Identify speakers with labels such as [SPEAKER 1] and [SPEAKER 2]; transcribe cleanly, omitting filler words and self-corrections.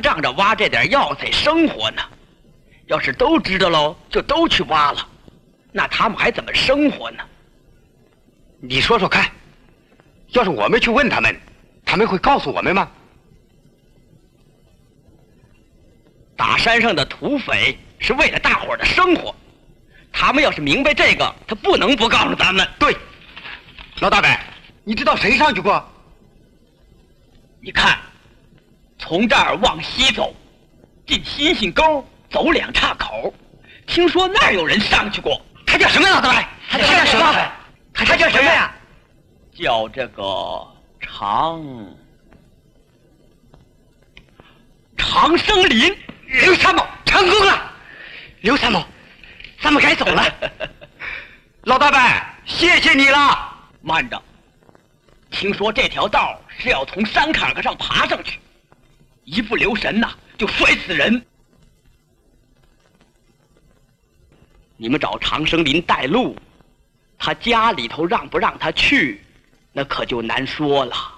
[SPEAKER 1] 仗着挖这点药材生活呢。要是都知道喽，就都去挖了，那他们还怎么生活呢？
[SPEAKER 2] 你说说看，要是我们去问他们，他们会告诉我们吗？
[SPEAKER 1] 打山上的土匪是为了大伙儿的生活，他们要是明白这个，他不能不告诉咱们。
[SPEAKER 2] 对，老大伯，你知道谁上去过？
[SPEAKER 1] 你看，从这儿往西走，进新兴沟走2岔口，听说那儿有人上去过。
[SPEAKER 2] 他叫什么？老大伯？他叫什么？他叫什么呀？
[SPEAKER 1] 叫这个长生林。
[SPEAKER 2] 刘参谋成功了，刘参谋，咱们该走了。老大伯，谢谢你了。
[SPEAKER 1] 慢着，听说这条道是要从山坎坎上爬上去，一不留神呐，就摔死人。你们找长生林带路，他家里头让不让他去，那可就难说了。